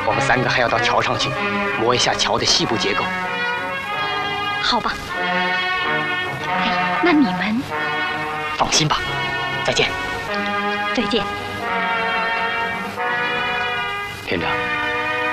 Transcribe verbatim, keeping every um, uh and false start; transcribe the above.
我们三个还要到桥上去摸一下桥的细部结构。 好吧。哎，那你们？ 放心吧，再见。 再见。 田长。